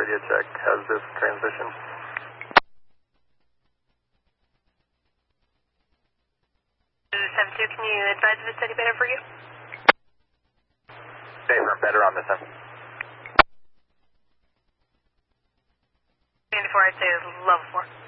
radio check. How's this transition? Two, can you advise if it's any better for you? Better on this end. 94, I'd say is level 4.